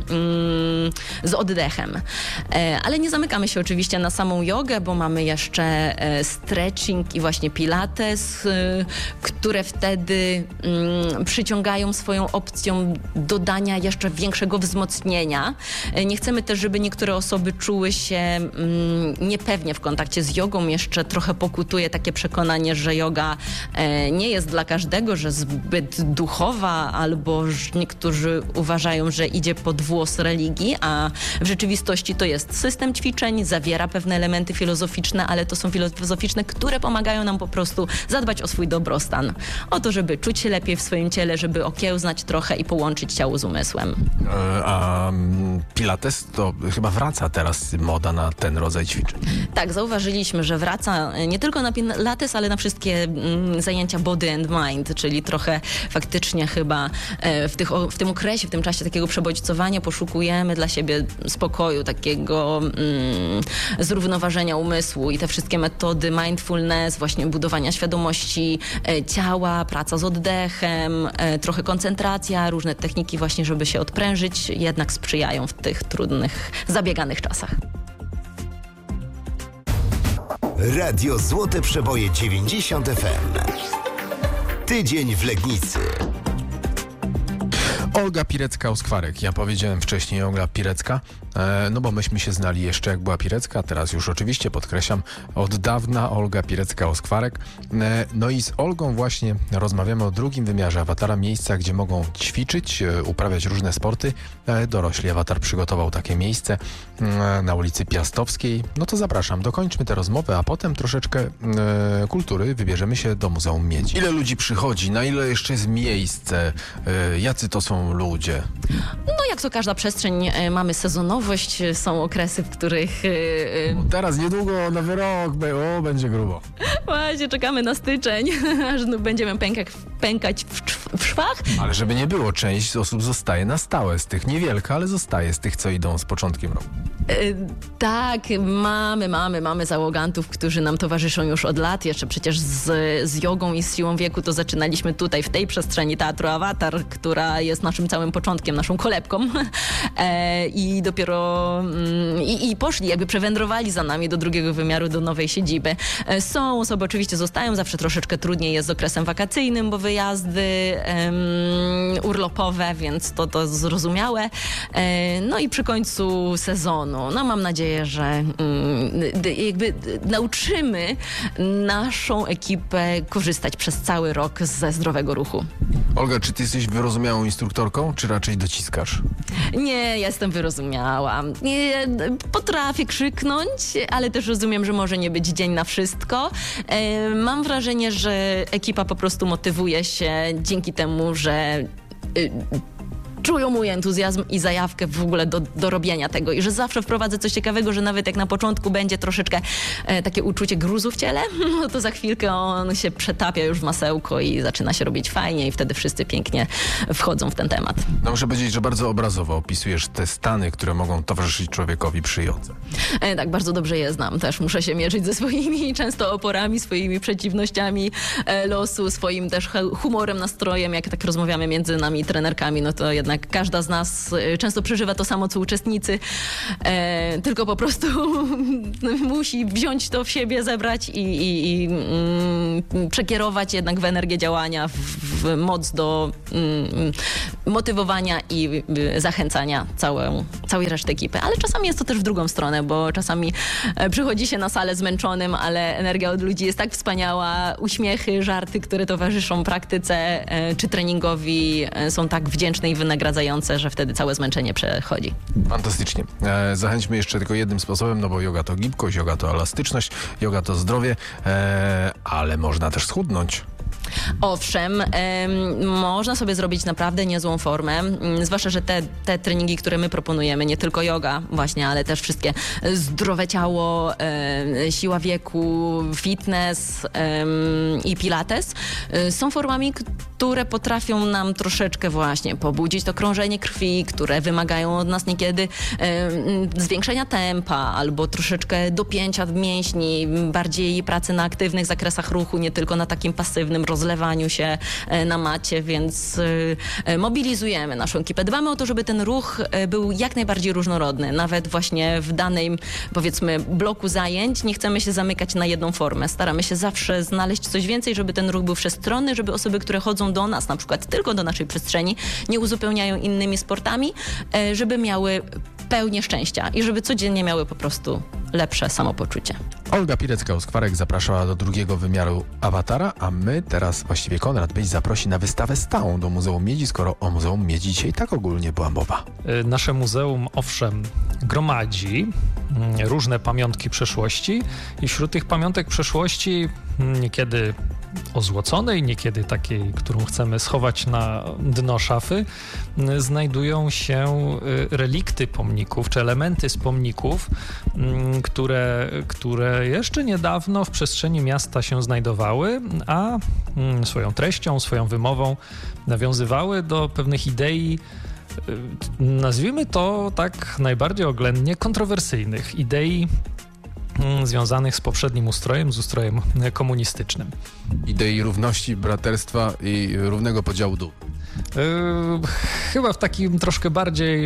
I: um, z oddechem. E, ale nie zamykamy się oczywiście na samą jogę, bo mamy jeszcze e, stretching i właśnie pilates, e, które wtedy um, przyciągają swoją opcją dodania jeszcze większego wzmocnienia. E, nie chcemy też, żeby niektóre osoby czuły się um, niepewnie w kontakcie z jogą. Jeszcze trochę pokutuje takie przekonanie, że joga e, nie jest dla każdego, że zbyt duchowa, albo że niektórzy uważają, że idzie pod włos religii, a w rzeczywistości to jest system ćwiczeń, zawiera pewne elementy filozoficzne, ale to są filozoficzne, które pomagają nam po prostu zadbać o swój dobrostan. O to, żeby czuć się lepiej w swoim ciele, żeby okiełznać trochę i połączyć ciało z umysłem.
E: E, a pilates to chyba wraca teraz moda na ten rodzaj ćwiczeń.
I: Tak, zauważyliśmy, że wraca nie tylko na pilates, ale na wszystkie mm, zajęcia body and mind, czyli trochę faktycznie chyba e, w, tych, o, w tym okresie, w tym czasie takiego przebodźcowania poszukujemy dla siebie spokoju, takiego mm, zrównoważenia umysłu i te wszystkie metody mindfulness, właśnie budowania świadomości e, ciała, praca z oddechem, e, trochę koncentracja, różne techniki właśnie, żeby się odprężyć, jednak sprzyjają w tych trudnych, zabieganych czasach.
F: Radio Złote Przeboje dziewięćdziesiąt F M. Tydzień w Legnicy.
E: Olga Pirecka-Oskwarek. Ja powiedziałem wcześniej Olga Pirecka, e, no bo myśmy się znali jeszcze jak była Pirecka, teraz już oczywiście podkreślam, od dawna Olga Pirecka-Oskwarek. E, no i z Olgą właśnie rozmawiamy o drugim wymiarze awatara, miejsca, gdzie mogą ćwiczyć, e, uprawiać różne sporty. E, dorośli awatar przygotował takie miejsce e, na ulicy Piastowskiej. No to zapraszam, dokończmy tę rozmowę, a potem troszeczkę e, kultury, wybierzemy się do Muzeum Miedzi. Ile ludzi przychodzi, na ile jeszcze jest miejsce, e, jacy to są ludzie?
I: No jak to każda przestrzeń, e, mamy sezonowość, e, są okresy, w których... E, e,
E: Teraz niedługo nowy rok, o, będzie grubo.
I: Właśnie czekamy na styczeń, aż znów będziemy pękać, pękać w, w szwach.
E: Ale żeby nie było, część osób zostaje na stałe z tych, niewielka, ale zostaje z tych, co idą z początkiem roku.
I: E, tak, mamy, mamy, mamy załogantów, którzy nam towarzyszą już od lat. Jeszcze przecież z, z jogą i z siłą wieku to zaczynaliśmy tutaj, w tej przestrzeni Teatru Awatar, która jest naszym całym początkiem, naszą kolebką. E, I dopiero mm, i, i poszli, jakby przewędrowali za nami do drugiego wymiaru, do nowej siedziby. E, są osoby, oczywiście zostają, zawsze troszeczkę trudniej jest z okresem wakacyjnym, bo wyjazdy um, urlopowe, więc to, to zrozumiałe. E, no i przy końcu sezonu pewno. No mam nadzieję, że mm, jakby nauczymy naszą ekipę korzystać przez cały rok ze zdrowego ruchu.
E: Olga, czy ty jesteś wyrozumiałą instruktorką, czy raczej dociskasz?
I: Nie, jestem wyrozumiała. Nie, potrafię krzyknąć, ale też rozumiem, że może nie być dzień na wszystko. E, mam wrażenie, że ekipa po prostu motywuje się dzięki temu, że y, czują mój entuzjazm i zajawkę w ogóle do, do robienia tego i że zawsze wprowadzę coś ciekawego, że nawet jak na początku będzie troszeczkę e, takie uczucie gruzu w ciele, no to za chwilkę on się przetapia już w masełko i zaczyna się robić fajnie i wtedy wszyscy pięknie wchodzą w ten temat.
E: No muszę powiedzieć, że bardzo obrazowo opisujesz te stany, które mogą towarzyszyć człowiekowi przy jodze.
I: E, tak, bardzo dobrze je znam. Też muszę się mierzyć ze swoimi często oporami, swoimi przeciwnościami e, losu, swoim też humorem, nastrojem. Jak tak rozmawiamy między nami trenerkami, no to jednak każda z nas często przeżywa to samo, co uczestnicy, e, tylko po prostu musi wziąć to w siebie, zebrać i, i, i mm, przekierować jednak w energię działania, w, w moc do mm, motywowania i y, zachęcania całą, całej reszty ekipy. Ale czasami jest to też w drugą stronę, bo czasami e, przychodzi się na salę zmęczonym, ale energia od ludzi jest tak wspaniała, uśmiechy, żarty, które towarzyszą praktyce e, czy treningowi e, są tak wdzięczne i wynagradzające, że wtedy całe zmęczenie przechodzi.
E: Fantastycznie. E, zachęćmy jeszcze tylko jednym sposobem, no bo joga to gibkość, joga to elastyczność, joga to zdrowie, e, ale można też schudnąć.
I: Owszem, em, można sobie zrobić naprawdę niezłą formę, m, zwłaszcza, że te, te treningi, które my proponujemy, nie tylko yoga właśnie, ale też wszystkie zdrowe ciało, e, siła wieku, fitness e, i pilates e, są formami, które potrafią nam troszeczkę właśnie pobudzić to krążenie krwi, które wymagają od nas niekiedy e, zwiększenia tempa albo troszeczkę dopięcia mięśni, bardziej pracy na aktywnych zakresach ruchu, nie tylko na takim pasywnym rozlewaniu się na macie, więc mobilizujemy naszą ekipę. Dbamy o to, żeby ten ruch był jak najbardziej różnorodny. Nawet właśnie w danym, powiedzmy, bloku zajęć nie chcemy się zamykać na jedną formę. Staramy się zawsze znaleźć coś więcej, żeby ten ruch był wszechstronny, żeby osoby, które chodzą do nas, na przykład tylko do naszej przestrzeni, nie uzupełniają innymi sportami, żeby miały pełnię szczęścia i żeby codziennie miały po prostu lepsze samopoczucie.
E: Olga Pirecka-Uskwarek zapraszała do drugiego wymiaru awatara, a my teraz, właściwie Konrad Byś zaprosi na wystawę stałą do Muzeum Miedzi, skoro o Muzeum Miedzi dzisiaj tak ogólnie była mowa.
J: Nasze muzeum, owszem, gromadzi różne pamiątki przeszłości i wśród tych pamiątek przeszłości niekiedy ozłoconej, niekiedy takiej, którą chcemy schować na dno szafy, znajdują się relikty pomników, czy elementy z pomników, które, które jeszcze niedawno w przestrzeni miasta się znajdowały, a swoją treścią, swoją wymową nawiązywały do pewnych idei, nazwijmy to tak najbardziej oględnie, kontrowersyjnych idei związanych z poprzednim ustrojem, z ustrojem komunistycznym.
E: Idei równości, braterstwa i równego podziału dóbr.
J: Yy, chyba w takim troszkę bardziej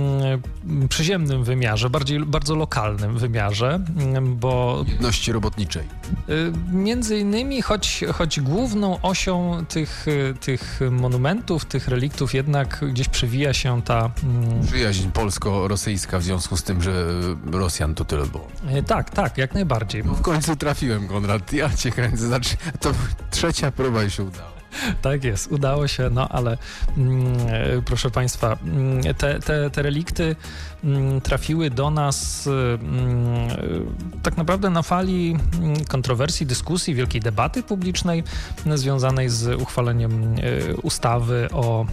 J: yy, przyziemnym wymiarze, bardziej, bardzo lokalnym wymiarze, yy, bo...
E: Jedności robotniczej.
J: Yy, między innymi, choć, choć główną osią tych, yy, tych monumentów, tych reliktów jednak gdzieś przewija się ta... Yy...
E: Przyjaźń polsko-rosyjska w związku z tym, że Rosjan to tyle było.
J: Yy, tak, tak, jak najbardziej.
E: No w końcu trafiłem, Konrad, ja cię kręcę, znaczy to trzecia próba i się udała.
J: Tak jest, udało się, no ale mm, proszę Państwa, te, te, te relikty mm, trafiły do nas mm, tak naprawdę na fali kontrowersji, dyskusji, wielkiej debaty publicznej związanej z uchwaleniem y, ustawy o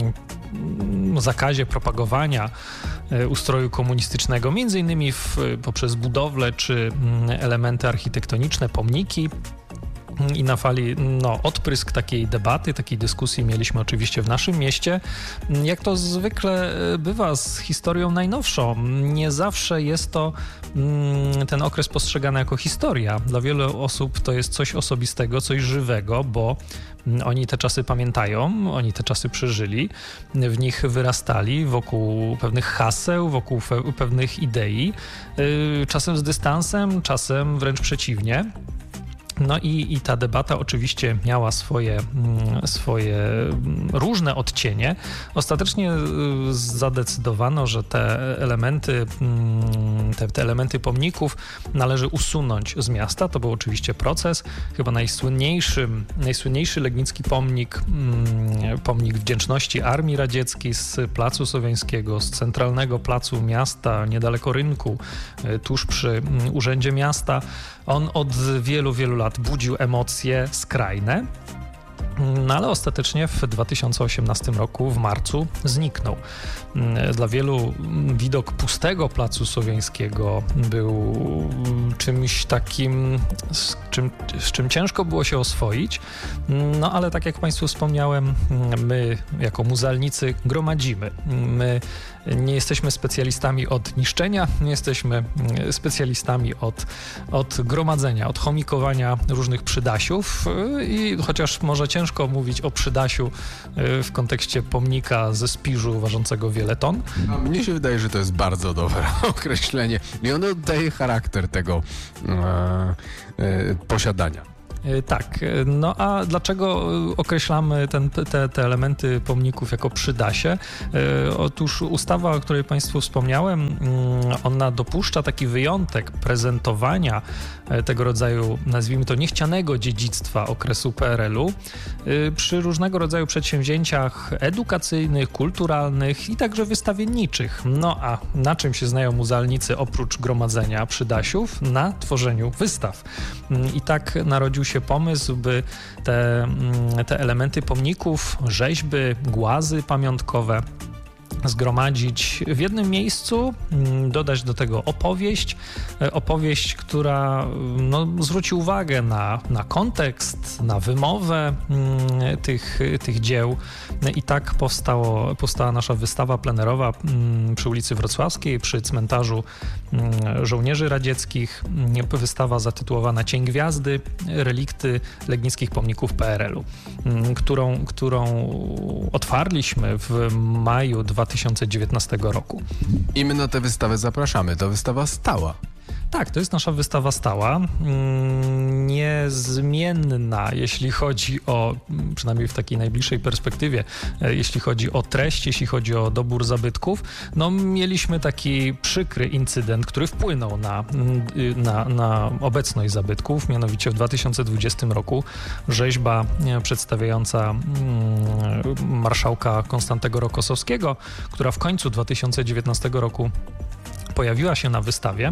J: y, zakazie propagowania y, ustroju komunistycznego, między innymi w, poprzez budowlę czy y, elementy architektoniczne, pomniki. I na fali no, odprysk takiej debaty, takiej dyskusji mieliśmy oczywiście w naszym mieście. Jak to zwykle bywa z historią najnowszą, nie zawsze jest to mm, ten okres postrzegany jako historia. Dla wielu osób to jest coś osobistego, coś żywego, bo oni te czasy pamiętają, oni te czasy przeżyli, w nich wyrastali wokół pewnych haseł, wokół fe- pewnych idei, yy, czasem z dystansem, czasem wręcz przeciwnie. No i, i ta debata oczywiście miała swoje, swoje różne odcienie. Ostatecznie zadecydowano, że te elementy, te, te elementy pomników należy usunąć z miasta. To był oczywiście proces. Chyba najsłynniejszy, najsłynniejszy legnicki pomnik, pomnik wdzięczności Armii Radzieckiej z Placu Słowiańskiego, z centralnego placu miasta, niedaleko rynku, tuż przy Urzędzie Miasta. On od wielu, wielu lat budził emocje skrajne, no ale ostatecznie w dwa tysiące osiemnastym roku, w marcu, zniknął. Dla wielu widok pustego Placu Słowiańskiego był czymś takim, z czym, z czym ciężko było się oswoić, no ale tak jak Państwu wspomniałem, my jako muzealnicy gromadzimy. My nie jesteśmy specjalistami od niszczenia, nie jesteśmy specjalistami od, od gromadzenia, od chomikowania różnych przydasiów i chociaż może ciężko mówić o przydasiu w kontekście pomnika ze Spiżu ważącego wiele ton.
E: A mnie się wydaje, że to jest bardzo dobre określenie i ono oddaje charakter tego e, e, posiadania.
J: Tak, no a dlaczego określamy ten, te, te elementy pomników jako przydasie? Otóż ustawa, o której Państwu wspomniałem, ona dopuszcza taki wyjątek prezentowania tego rodzaju, nazwijmy to, niechcianego dziedzictwa okresu P R L-u przy różnego rodzaju przedsięwzięciach edukacyjnych, kulturalnych i także wystawienniczych. No a na czym się znają muzealnicy oprócz gromadzenia przydasiów? Na tworzeniu wystaw. I tak narodził się pomysł, by te, te elementy pomników, rzeźby, głazy pamiątkowe zgromadzić w jednym miejscu, dodać do tego opowieść, opowieść, która no, zwróci uwagę na, na kontekst, na wymowę tych, tych dzieł i tak powstało, powstała nasza wystawa plenerowa przy ulicy Wrocławskiej, przy cmentarzu żołnierzy radzieckich, wystawa zatytułowana Cień Gwiazdy, relikty legnickich pomników P R L-u, którą, którą otwarliśmy w maju dwa tysiące dziewiętnastego roku.
E: I my na tę wystawę zapraszamy. To wystawa stała.
J: Tak, to jest nasza wystawa stała, niezmienna, jeśli chodzi o, przynajmniej w takiej najbliższej perspektywie, jeśli chodzi o treść, jeśli chodzi o dobór zabytków. No mieliśmy taki przykry incydent, który wpłynął na, na, na obecność zabytków, mianowicie w dwa tysiące dwudziestym roku rzeźba przedstawiająca marszałka Konstantego Rokossowskiego, która w końcu dwa tysiące dziewiętnastego roku pojawiła się na wystawie,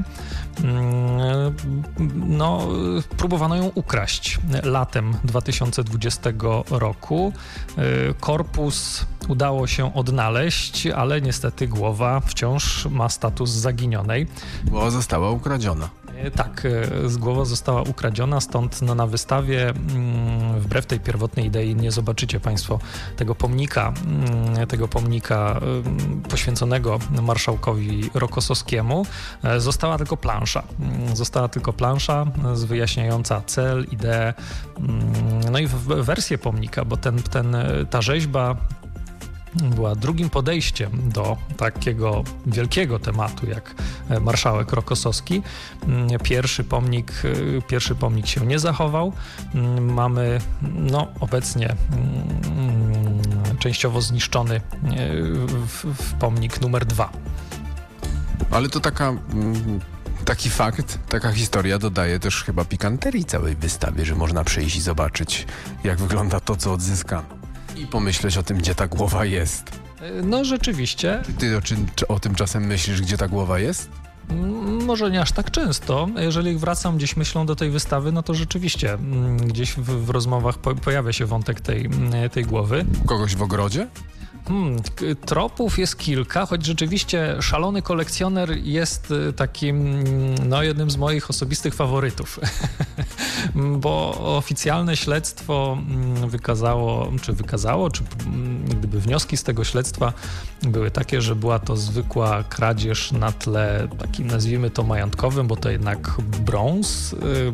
J: no, próbowano ją ukraść latem dwa tysiące dwudziestego roku. Korpus udało się odnaleźć, ale niestety głowa wciąż ma status zaginionej.
E: Bo została ukradziona.
J: Tak, głowa została ukradziona, stąd no, na wystawie wbrew tej pierwotnej idei nie zobaczycie Państwo tego pomnika, tego pomnika poświęconego marszałkowi Rokossowskiemu. Została tylko plansza. Została tylko plansza wyjaśniająca cel, ideę, no i wersję pomnika, bo ten, ten, ta rzeźba była drugim podejściem do takiego wielkiego tematu jak marszałek Rokossowski. Pierwszy pomnik, pierwszy pomnik się nie zachował. Mamy no, obecnie częściowo zniszczony w, w pomnik numer dwa.
E: Ale to taka... Taki fakt, taka historia dodaje też chyba pikanterii całej wystawie, że można przyjść i zobaczyć, jak wygląda to, co odzyskano. I pomyśleć o tym, gdzie ta głowa jest.
J: No rzeczywiście.
E: Czy ty o, czy, czy o tym czasem myślisz, gdzie ta głowa jest?
J: Może nie aż tak często. Jeżeli wracam gdzieś myślą do tej wystawy, no to rzeczywiście gdzieś w, w rozmowach po, pojawia się wątek tej, tej głowy.
E: Kogoś w ogrodzie?
J: Hmm, tropów jest kilka, choć rzeczywiście szalony kolekcjoner jest takim, no, jednym z moich osobistych faworytów, bo oficjalne śledztwo wykazało, czy wykazało, czy gdyby wnioski z tego śledztwa były takie, że była to zwykła kradzież na tle takim, nazwijmy to, majątkowym, bo to jednak brąz,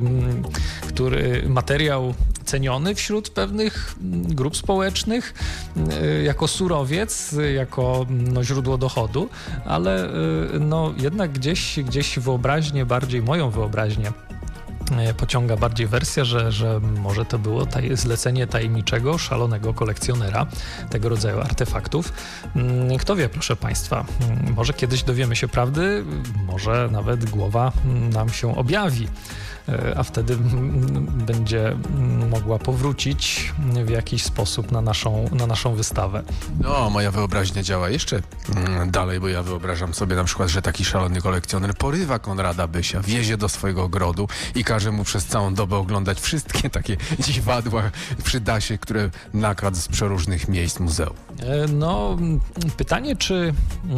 J: który materiał ceniony wśród pewnych grup społecznych jako surowiec, jako no, źródło dochodu, ale no, jednak gdzieś, gdzieś wyobraźnię, bardziej moją wyobraźnię pociąga bardziej wersja, że, że może to było taj- zlecenie tajemniczego, szalonego kolekcjonera tego rodzaju artefaktów. Kto wie, proszę Państwa, może kiedyś dowiemy się prawdy, może nawet głowa nam się objawi, a wtedy będzie mogła powrócić w jakiś sposób na naszą, na naszą wystawę.
E: No, moja wyobraźnia działa jeszcze mm, dalej, bo ja wyobrażam sobie na przykład, że taki szalony kolekcjoner porywa Konrada Bysia, wiezie do swojego ogrodu i każe mu przez całą dobę oglądać wszystkie takie dziwadła przy dasie, które nakradł z przeróżnych miejsc muzeum.
J: No, pytanie, czy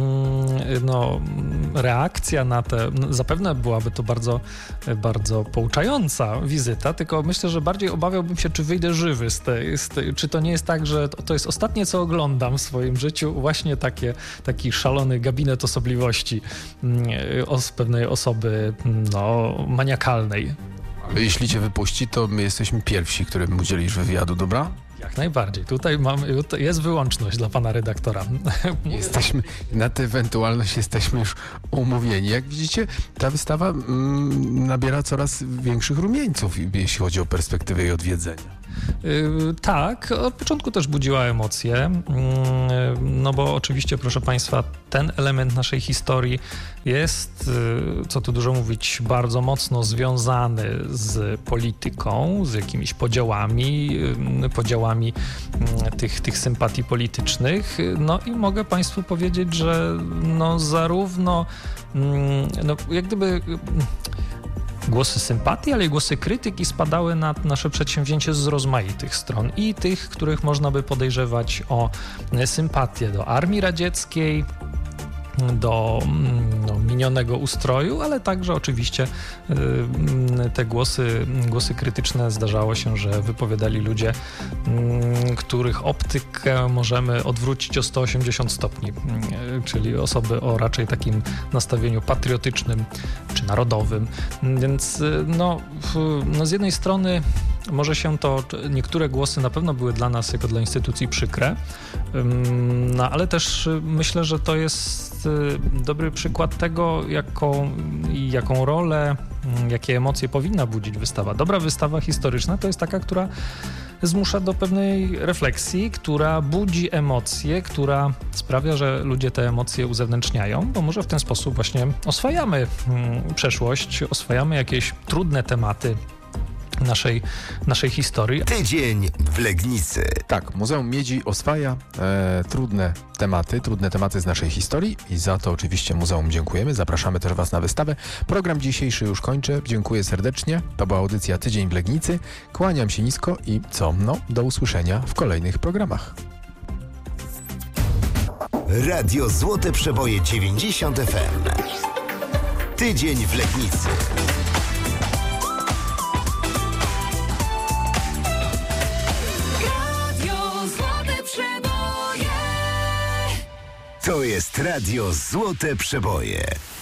J: no, reakcja na te, no, zapewne byłaby to bardzo, bardzo pouczająca wizyta, tylko myślę, że bardziej obawiałbym się, czy wyjdę żywy z tej, z tej, czy to nie jest tak, że to, to jest ostatnie, co oglądam w swoim życiu, właśnie takie, taki szalony gabinet osobliwości os, pewnej osoby, no, maniakalnej.
E: Ale jeśli cię wypuści, to my jesteśmy pierwsi, którym udzielisz wywiadu, dobra?
J: Jak najbardziej. Tutaj mamy, jest wyłączność dla pana redaktora.
E: Jesteśmy, na tę ewentualność jesteśmy już umówieni. Jak widzicie, ta wystawa mm, nabiera coraz większych rumieńców, jeśli chodzi o perspektywę jej odwiedzenia.
J: Yy, tak, od początku też budziła emocje, yy, no bo oczywiście, proszę Państwa, ten element naszej historii jest, yy, co tu dużo mówić, bardzo mocno związany z polityką, z jakimiś podziałami, yy, podziałami yy, tych, tych sympatii politycznych. No i mogę Państwu powiedzieć, że no zarówno, yy, no jak gdyby... Yy, głosy sympatii, ale i głosy krytyki spadały na nasze przedsięwzięcie z rozmaitych stron i tych, których można by podejrzewać o sympatię do armii radzieckiej, do no, minionego ustroju, ale także oczywiście y, te głosy, głosy krytyczne zdarzało się, że wypowiadali ludzie, y, których optykę możemy odwrócić o sto osiemdziesiąt stopni, y, czyli osoby o raczej takim nastawieniu patriotycznym czy narodowym. Więc y, no, y, no z jednej strony może się to, niektóre głosy na pewno były dla nas jako dla instytucji przykre, no ale też myślę, że to jest dobry przykład tego, jaką, jaką rolę, jakie emocje powinna budzić wystawa. Dobra wystawa historyczna to jest taka, która zmusza do pewnej refleksji, która budzi emocje, która sprawia, że ludzie te emocje uzewnętrzniają, bo może w ten sposób właśnie oswajamy przeszłość, oswajamy jakieś trudne tematy naszej, naszej historii.
F: Tydzień w Legnicy.
E: Tak, Muzeum Miedzi oswaja e, trudne tematy, trudne tematy z naszej historii i za to oczywiście muzeum dziękujemy. Zapraszamy też Was na wystawę. Program dzisiejszy już kończę. Dziękuję serdecznie. To była audycja Tydzień w Legnicy. Kłaniam się nisko i co? No, do usłyszenia w kolejnych programach.
F: Radio Złote Przeboje dziewięćdziesiąt F M. Tydzień w Legnicy. To jest Radio Złote Przeboje.